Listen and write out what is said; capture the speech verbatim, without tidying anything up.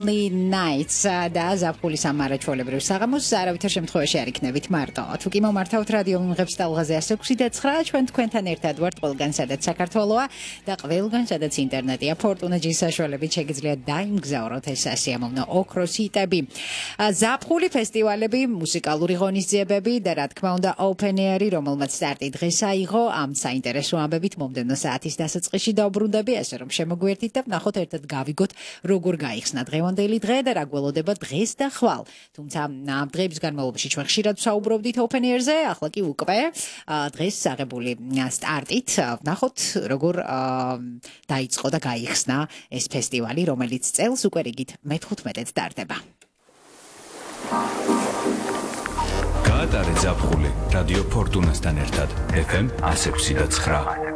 Nights და ზაფხულის ამარაჩვეულებრივ საღამოს არავითარ შემთხვევაში არ იქნებით მარტო. თუ კი მომართავთ რადიო მიმღებს ტალღაზე one oh six და nine ჩვენ თქვენთან ერთად ვართ ყველგან სადაც საქართველოა და ყველგან სადაც ინტერნეტია. ფორტუნაჯის საშუალებით შეგიძლიათ დაიმგზავროთ ეს სასიამოვნო ოქროს ჰიტები. ზაფხული ფესტივალები, მუსიკალური ღონისძიებები და რა თქმა უნდა open air-ი, რომელმაც სტარტი დღეს აიღო ამ საინტერესო ამბებით მომდევნო საათის დასაწყისში დავბრუნდები, ასე რომ შემოგვერთით და ვნახოთ ერთად გავიგოთ როგორ გაიხსნა დღევანდელი დღე და რა გველოდება დღეს და ხვალ. თუმცა ამ დღეების განმავლობაში ჩვენ ხშირად ვსაუბრობდით open air-ზე, ახლა კი უკვე დღეს აღებული სტარტით ვნახოთ როგორ დაიწყო და გაიხსნა ეს ფესტივალი, რომელიც წელს უკვე რიგით მეთხუთმეტედ ტარდება. გაატარეთ ზაფხული რადიო ფორტუნასთან ერთად F M one oh six და nine.